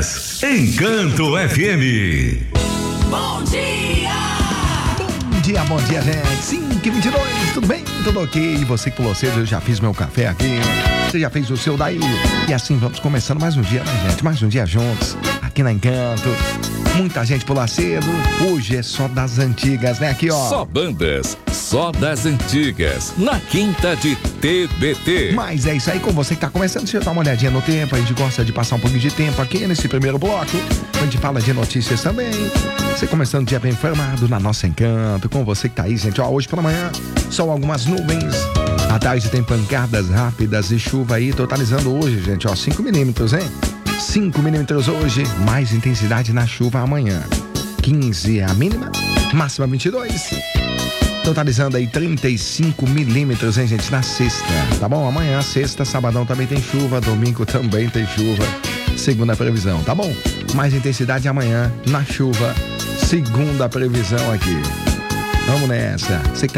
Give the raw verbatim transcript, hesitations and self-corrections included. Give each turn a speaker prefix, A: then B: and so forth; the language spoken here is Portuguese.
A: Bandas, Encanto F M.
B: Bom dia!
C: Bom dia, bom dia, gente. cinco e vinte e dois, tudo bem? Tudo ok? E você que pulou cedo, eu já fiz meu café aqui. Você já fez o seu daí? E assim vamos começando mais um dia, né, gente? Mais um dia juntos, aqui na Encanto. Muita gente pula cedo. Hoje é só das antigas, né? Aqui, ó.
D: Só bandas, só das antigas. Na quinta de T B T.
C: Mas é isso aí, com você que tá começando, deixa eu dar uma olhadinha no tempo. A gente gosta de passar um pouquinho de tempo aqui nesse primeiro bloco. A gente fala de notícias também. Você começando o dia bem informado na nossa Encanto. Com você que tá aí, gente. Ó, hoje pela manhã, só algumas nuvens. À tarde tem pancadas rápidas e chuva aí, totalizando hoje, gente, ó, cinco milímetros, hein? cinco milímetros hoje, mais intensidade na chuva amanhã. quinze a mínima, máxima vinte e dois. Totalizando aí trinta e cinco milímetros, hein, gente, na sexta. Tá bom? Amanhã, sexta, sabadão também tem chuva, domingo também tem chuva. Segunda previsão, tá bom? Mais intensidade amanhã na chuva. Segunda previsão aqui. Vamos nessa. Você que